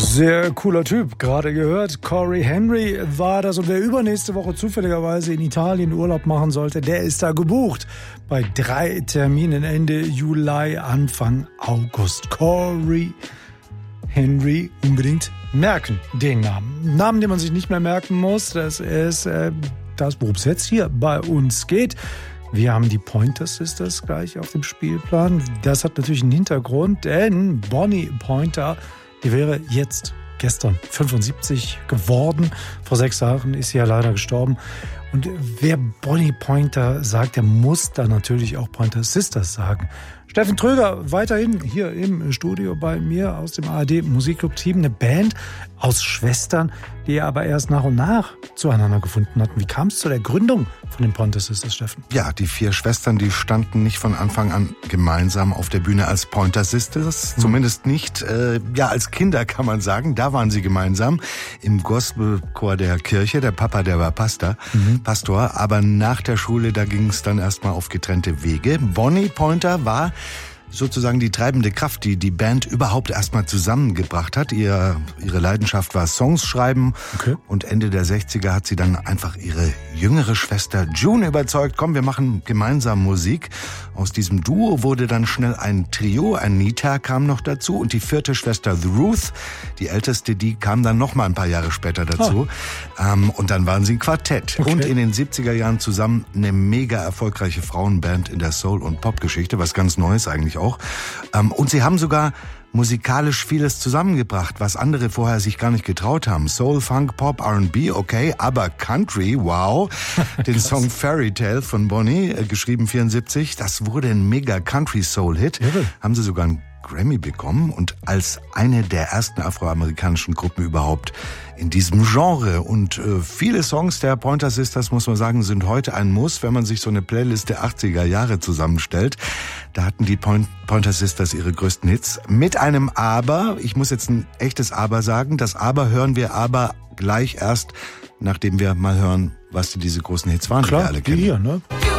Sehr cooler Typ, gerade gehört. Corey Henry war das, und wer übernächste Woche zufälligerweise in Italien Urlaub machen sollte, der ist da gebucht. Bei 3 Terminen Ende Juli, Anfang August. Corey Henry, unbedingt merken, den Namen. Namen, den man sich nicht mehr merken muss, das ist das, worum es jetzt hier bei uns geht. Wir haben die Pointer Sisters gleich auf dem Spielplan. Das hat natürlich einen Hintergrund, denn Bonnie Pointer, die wäre gestern 75 geworden. Vor 6 Jahren ist sie ja leider gestorben. Und wer Bonnie Pointer sagt, der muss da natürlich auch Pointer Sisters sagen. Steffen Tröger, weiterhin hier im Studio bei mir aus dem ARD Musikclub-Team. Eine Band aus Schwestern, die aber erst nach und nach zueinander gefunden hatten. Wie kam es zu der Gründung von den Pointer Sisters, Steffen? Ja, die 4 Schwestern, die standen nicht von Anfang an gemeinsam auf der Bühne als Pointer Sisters. Zumindest nicht, als Kinder kann man sagen. Da waren sie gemeinsam im Gospelchor der Kirche. Der Papa, der war Pastor. Aber nach der Schule, da ging es dann erstmal auf getrennte Wege. Bonnie Pointer war sozusagen die treibende Kraft, die die Band überhaupt erstmal zusammengebracht hat. Ihre Leidenschaft war Songs schreiben. Okay. Und Ende der 60er hat sie dann einfach ihre jüngere Schwester June überzeugt, komm, wir machen gemeinsam Musik. Aus diesem Duo wurde dann schnell ein Trio. Anita kam noch dazu und die 4. Schwester The Ruth, die älteste, die kam dann noch mal ein paar Jahre später dazu. Und dann waren sie ein Quartett. Okay. Und in den 70er Jahren zusammen eine mega erfolgreiche Frauenband in der Soul- und Popgeschichte, was ganz Neues eigentlich auch. Und sie haben sogar musikalisch vieles zusammengebracht, was andere vorher sich gar nicht getraut haben. Soul, Funk, Pop, R&B, okay, aber Country, wow. Den Song Fairy Tale von Bonnie, geschrieben 74, das wurde ein mega Country-Soul-Hit. Haben sie sogar einen Grammy bekommen und als eine der ersten afroamerikanischen Gruppen überhaupt in diesem Genre. Und viele Songs der Pointer Sisters, muss man sagen, sind heute ein Muss, wenn man sich so eine Playlist der 80er Jahre zusammenstellt. Da hatten die Pointer Sisters ihre größten Hits. Mit einem Aber, ich muss jetzt ein echtes Aber sagen, das Aber hören wir aber gleich erst, nachdem wir mal hören, was diese großen Hits waren, die wir alle kennen. Hier, ne?